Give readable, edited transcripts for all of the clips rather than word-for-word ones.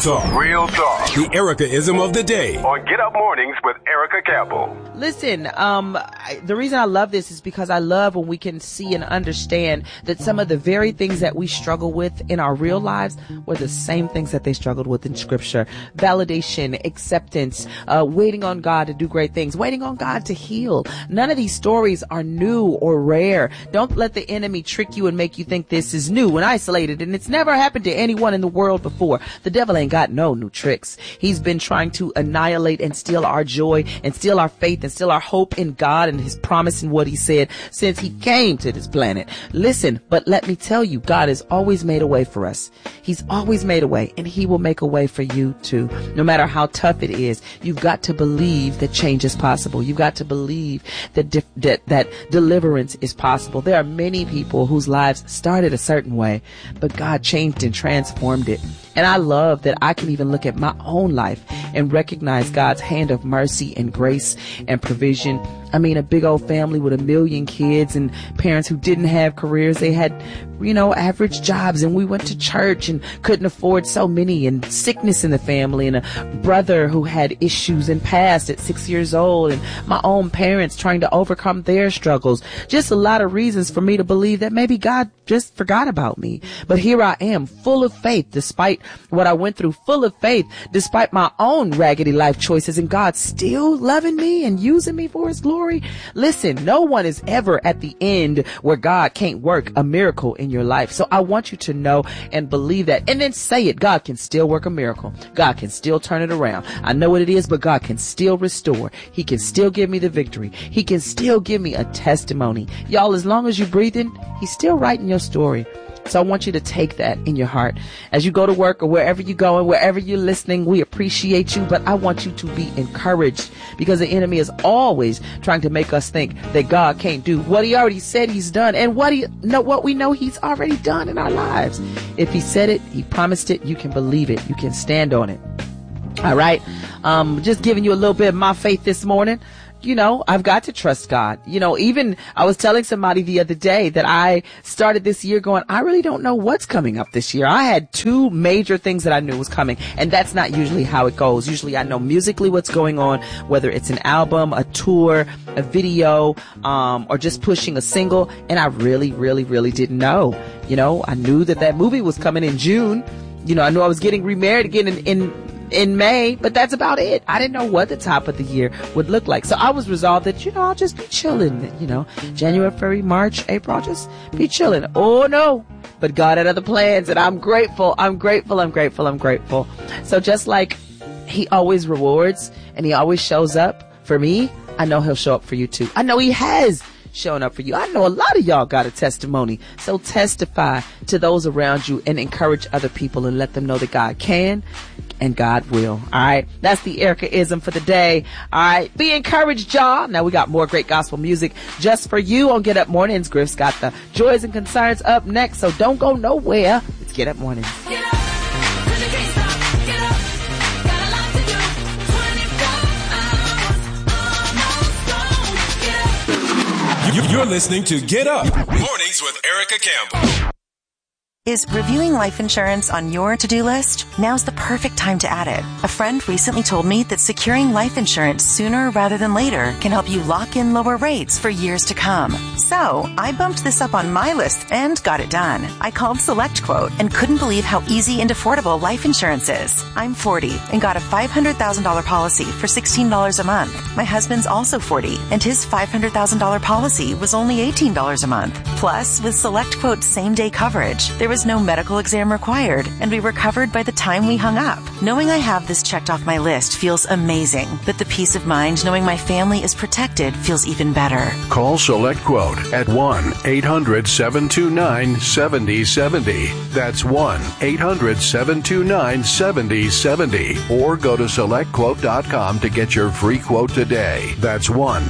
talk. Real talk. The Erica-ism of the day. On Get Up Mornings with Erica Campbell. Listen, the reason I love this is because I love when we can see and understand that some of the very things that we struggle with in our real lives were the same things that they struggled with in Scripture. Validation, acceptance, waiting on God to do great things, waiting on God to heal. None of these stories are new or rare. Don't let the enemy trick you and make you think this is new and isolated, and it's never happened to anyone in the world before. The devil ain't got no new tricks. He's been trying to annihilate and steal our joy and steal our faith and steal our hope in God and his promise and what he said since he came to this planet. Listen, but let me tell you, God has always made a way for us. He's always made a way, and he will make a way for you too. No matter how tough it is, you've got to believe that change is possible. You've got to believe that that deliverance is possible. There are many people whose lives started a certain way, but God changed and transformed it. And I love that I can even look at my own life and recognize God's hand of mercy and grace and provision. I mean, a big old family with 1 million kids and parents who didn't have careers. They had, average jobs, and we went to church and couldn't afford so many, and sickness in the family, and a brother who had issues and passed at 6 years old, and my own parents trying to overcome their struggles. Just a lot of reasons for me to believe that maybe God just forgot about me. But here I am, full of faith, despite what I went through, full of faith, despite my own raggedy life choices, and God still loving me and using me for his glory. Listen, no one is ever at the end where God can't work a miracle in your life. So I want you to know and believe that, and then say it. God can still work a miracle. God can still turn it around. I know what it is, but God can still restore. He can still give me the victory. He can still give me a testimony. Y'all, as long as you're breathing, he's still writing your story. So I want you to take that in your heart as you go to work or wherever you go and wherever you're listening. We appreciate you, but I want you to be encouraged, because the enemy is always trying to make us think that God can't do what he already said he's done, and what we know he's already done in our lives. If he said it, he promised it, you can believe it. You can stand on it. All right. Just giving you a little bit of my faith this morning. I've got to trust God. Even I was telling somebody the other day that I started this year going, I really don't know what's coming up this year. I had 2 major things that I knew was coming, and that's not usually how it goes. Usually I know musically what's going on, whether it's an album, a tour, a video, or just pushing a single. And I really, really, really didn't know. I knew that movie was coming in June. I knew I was getting remarried again in May, but that's about it. I didn't know what the top of the year would look like. So I was resolved that, I'll just be chilling, January, February, March, April, I'll just be chilling. Oh no, but God had other plans, and I'm grateful. So just like he always rewards and he always shows up for me, I know he'll show up for you too. I know he has showing up for you. I know a lot of y'all got a testimony. So testify to those around you and encourage other people and let them know that God can and God will. All right. That's the Erica-ism for the day. All right. Be encouraged, y'all. Now we got more great gospel music just for you on Get Up Mornings. Griff's got the joys and concerns up next. So don't go nowhere. It's Get Up Mornings. Get up. You're listening to Get Up Mornings with Erica Campbell. Is reviewing life insurance on your to-do list? Now's the perfect time to add it. A friend recently told me that securing life insurance sooner rather than later can help you lock in lower rates for years to come. So, I bumped this up on my list and got it done. I called SelectQuote and couldn't believe how easy and affordable life insurance is. I'm 40 and got a $500,000 policy for $16 a month. My husband's also 40 and his $500,000 policy was only $18 a month. Plus, with SelectQuote's same-day coverage, there was no medical exam required, and we were covered by the time we hung up. Knowing I have this checked off my list feels amazing, but the peace of mind knowing my family is protected feels even better. Call SelectQuote at 1-800-729-7070. That's 1-800-729-7070. Or go to SelectQuote.com to get your free quote today. That's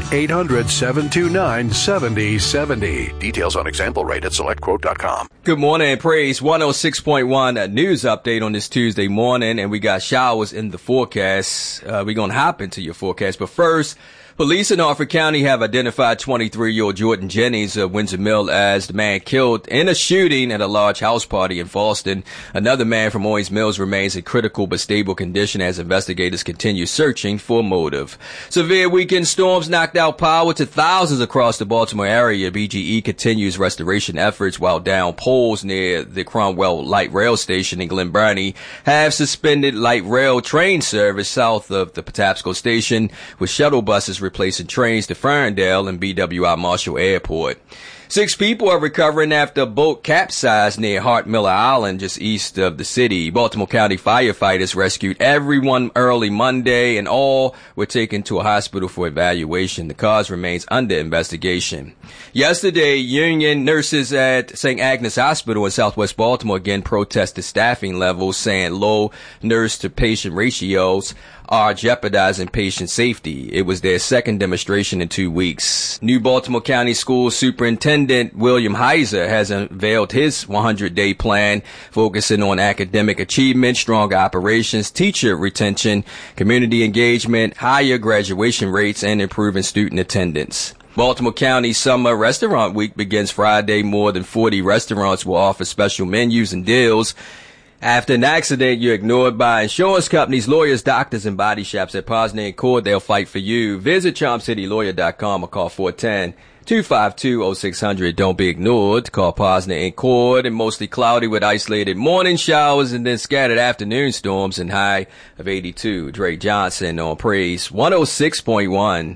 1-800-729-7070. Details on example rate at SelectQuote.com. Good morning, Praise 106.1 news update on this Tuesday morning, and we got showers in the forecast. We're going to hop into your forecast, but first, Police in Norfolk County have identified 23-year-old Jordan Jennings of Windsor Mill as the man killed in a shooting at a large house party in Falston. Another man from Owings Mills remains in critical but stable condition as investigators continue searching for motive. Severe weekend storms knocked out power to thousands across the Baltimore area. BGE continues restoration efforts while down poles near the Cromwell Light Rail Station in Glen Burnie have suspended light rail train service south of the Patapsco Station, with shuttle buses replacing trains to Ferndale and BWI Marshall Airport. 6 people are recovering after a boat capsized near Hart Miller Island, just east of the city. Baltimore County firefighters rescued everyone early Monday, and all were taken to a hospital for evaluation. The cause remains under investigation. Yesterday, union nurses at St. Agnes Hospital in Southwest Baltimore again protested staffing levels, saying low nurse-to-patient ratios are jeopardizing patient safety. It was their second demonstration in 2 weeks. New Baltimore County School Superintendent William Heiser has unveiled his 100-day plan, focusing on academic achievement, stronger operations, teacher retention, community engagement, higher graduation rates, and improving student attendance. Baltimore County Summer Restaurant Week begins Friday. More than 40 restaurants will offer special menus and deals. After an accident you're ignored by insurance companies, lawyers, doctors, and body shops at Posner & Cord, they'll fight for you. Visit CharmCityLawyer.com or call 410-252-0600. Don't be ignored. Call Posner & Cord. And mostly cloudy with isolated morning showers and then scattered afternoon storms and high of 82. Drake Johnson on Praise 106.1.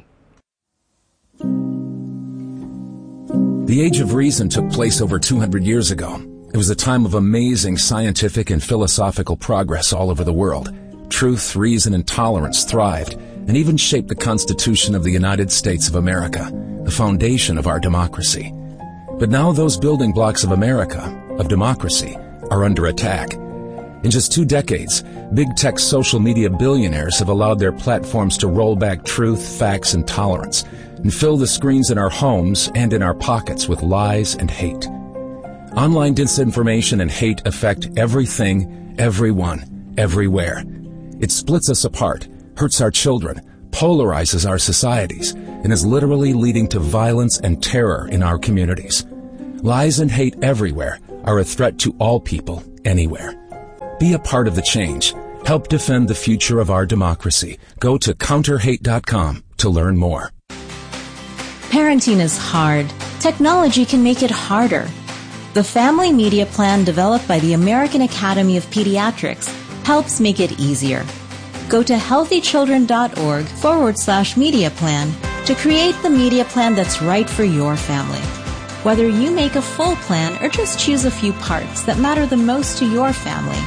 The Age of Reason took place over 200 years ago. It was a time of amazing scientific and philosophical progress all over the world. Truth, reason, and tolerance thrived and even shaped the Constitution of the United States of America, the foundation of our democracy. But now those building blocks of America, of democracy, are under attack. In just 2 decades, big tech social media billionaires have allowed their platforms to roll back truth, facts, and tolerance, and fill the screens in our homes and in our pockets with lies and hate. Online disinformation and hate affect everything, everyone, everywhere. It splits us apart, hurts our children, polarizes our societies, and is literally leading to violence and terror in our communities. Lies and hate everywhere are a threat to all people, anywhere. Be a part of the change. Help defend the future of our democracy. Go to counterhate.com to learn more. Parenting is hard. Technology can make it harder. The Family Media Plan developed by the American Academy of Pediatrics helps make it easier. Go to healthychildren.org/media plan to create the media plan that's right for your family. Whether you make a full plan or just choose a few parts that matter the most to your family,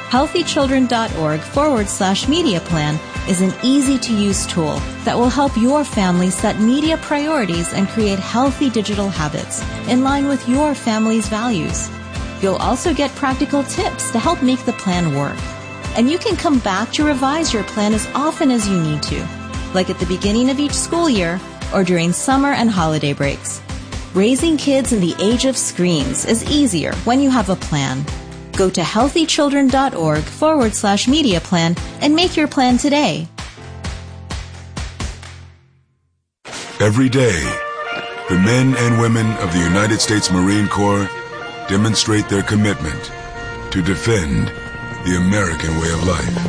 healthychildren.org/media plan is an easy-to-use tool that will help your family set media priorities and create healthy digital habits in line with your family's values. You'll also get practical tips to help make the plan work. And you can come back to revise your plan as often as you need to, like at the beginning of each school year or during summer and holiday breaks. Raising kids in the age of screens is easier when you have a plan. Go to healthychildren.org/media plan and make your plan today. Every day, the men and women of the United States Marine Corps demonstrate their commitment to defend the American way of life.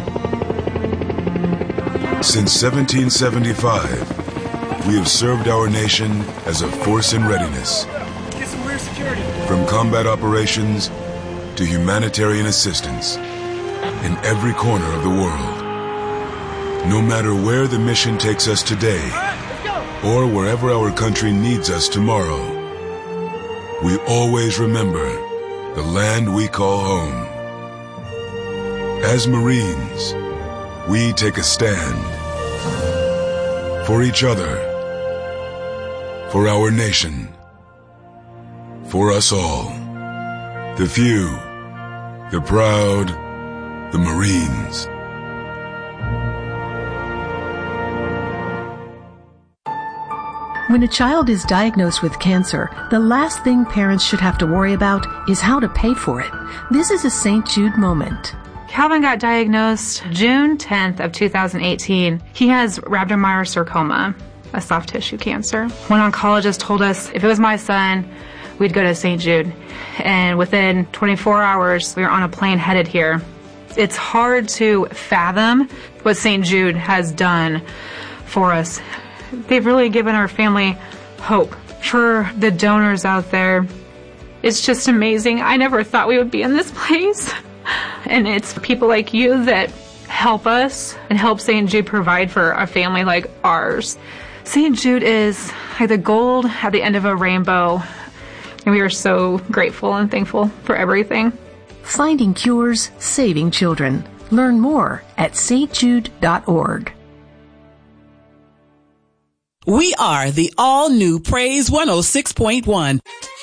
Since 1775, we have served our nation as a force in readiness. From combat operations to humanitarian assistance in every corner of the world. No matter where the mission takes us today or wherever our country needs us tomorrow, we always remember the land we call home. As Marines, we take a stand for each other, for our nation, for us all. The few, the proud, the Marines. When a child is diagnosed with cancer, the last thing parents should have to worry about is how to pay for it. This is a St. Jude moment. Calvin got diagnosed June 10th of 2018. He has rhabdomyosarcoma, a soft tissue cancer. One oncologist told us if it was my son, we'd go to St. Jude. And within 24 hours, we were on a plane headed here. It's hard to fathom what St. Jude has done for us. They've really given our family hope. For the donors out there, it's just amazing. I never thought we would be in this place. And it's people like you that help us and help St. Jude provide for a family like ours. St. Jude is like the gold at the end of a rainbow. And we are so grateful and thankful for everything. Finding cures, saving children. Learn more at stjude.org. We are the all-new Praise 106.1.